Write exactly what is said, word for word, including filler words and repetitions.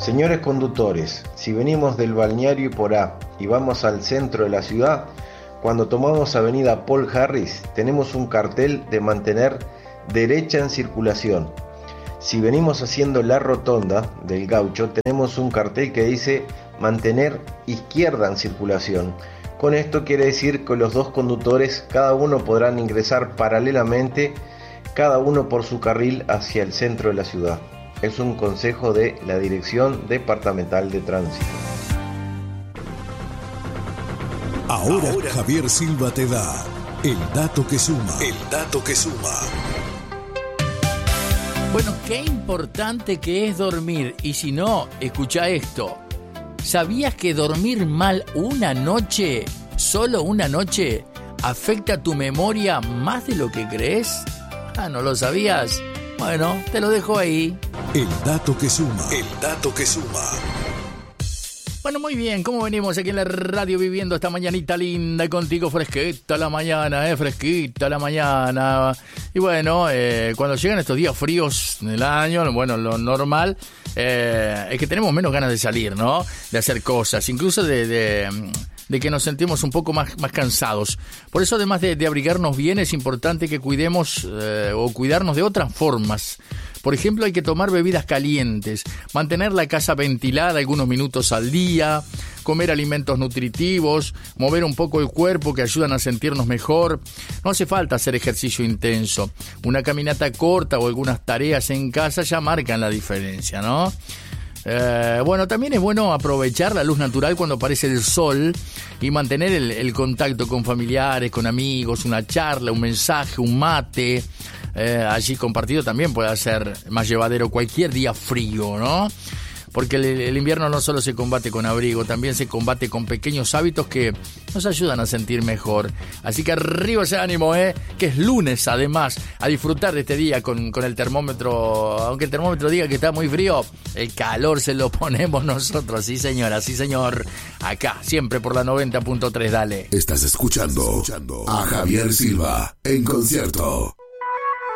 Señores conductores, si venimos del balneario Iporá y vamos al centro de la ciudad, cuando tomamos avenida Paul Harris tenemos un cartel de mantener derecha en circulación. Si venimos haciendo la rotonda del Gaucho tenemos un cartel que dice mantener izquierda en circulación. Con esto quiere decir que los dos conductores cada uno podrán ingresar paralelamente, cada uno por su carril hacia el centro de la ciudad. Es un consejo de la Dirección Departamental de Tránsito. Ahora, Ahora Javier Silva te da el dato que suma. El dato que suma. Bueno, qué importante que es dormir. Y si no, escucha esto. ¿Sabías que dormir mal una noche, solo una noche, afecta tu memoria más de lo que crees? Ah, ¿no lo sabías? Bueno, te lo dejo ahí. El dato que suma. El dato que suma. Bueno, muy bien, ¿cómo venimos aquí en la radio viviendo esta mañanita linda contigo? Fresquita la mañana, eh, fresquita la mañana. Y bueno, eh, cuando llegan estos días fríos del año, bueno, lo normal eh, es que tenemos menos ganas de salir, ¿no? De hacer cosas, incluso de... de de que nos sentimos un poco más, más cansados. Por eso, además de, de abrigarnos bien, es importante que cuidemos eh, o cuidarnos de otras formas. Por ejemplo, hay que tomar bebidas calientes, mantener la casa ventilada algunos minutos al día, comer alimentos nutritivos, mover un poco el cuerpo que ayudan a sentirnos mejor. No hace falta hacer ejercicio intenso. Una caminata corta o algunas tareas en casa ya marcan la diferencia, ¿no? Eh, bueno, también es bueno aprovechar la luz natural cuando aparece el sol y mantener el, el contacto con familiares, con amigos, una charla, un mensaje, un mate, eh, allí compartido también puede ser más llevadero cualquier día frío, ¿no? Porque el, el invierno no solo se combate con abrigo, también se combate con pequeños hábitos que nos ayudan a sentir mejor. Así que arriba ese ánimo, ¿eh? Que es lunes, además, a disfrutar de este día con, con el termómetro. Aunque el termómetro diga que está muy frío, el calor se lo ponemos nosotros. Sí, señora, sí, señor. Acá, siempre por la noventa punto tres, dale. Estás escuchando a Javier Silva en concierto.